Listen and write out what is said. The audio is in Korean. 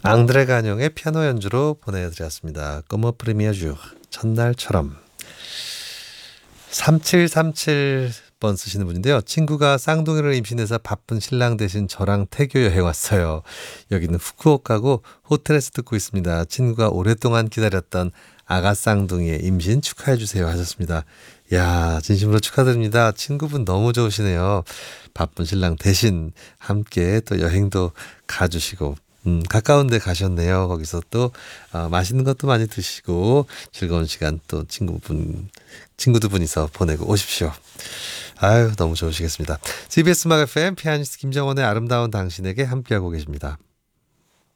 앙드레 가뇽의 피아노 연주로 보내드렸습니다. 꼬머 프리미어주 첫날처럼. 3737번 쓰시는 분인데요. 친구가 쌍둥이를 임신해서 바쁜 신랑 대신 저랑 태교 여행 왔어요. 여기는 후쿠오카고 호텔에서 듣고 있습니다. 친구가 오랫동안 기다렸던 아가 쌍둥이의 임신 축하해 주세요 하셨습니다. 야, 진심으로 축하드립니다. 친구분 너무 좋으시네요. 바쁜 신랑 대신 함께 또 여행도 가주시고 가까운 데 가셨네요. 거기서 또 맛있는 것도 많이 드시고 즐거운 시간 또 친구 두 분이서 보내고 오십시오. 아유, 너무 좋으시겠습니다. CBS 음악 FM 피아니스트 김정원의 아름다운 당신에게 함께하고 계십니다.